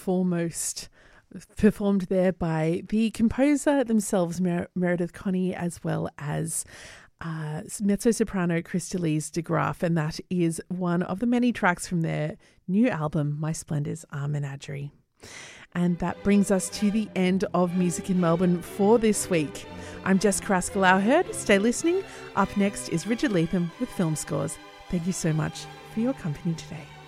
foremost, performed there by the composer themselves, Meredith Connie, as well as mezzo-soprano Crystalis de Graaf, and that is one of the many tracks from their new album, My Splendours Are Menagerie. And that brings us to the end of Music in Melbourne for this week. I'm Jess Carrasco-Lowherd. Stay listening. Up next is Richard Leatham with Film Scores. Thank you so much for your company today.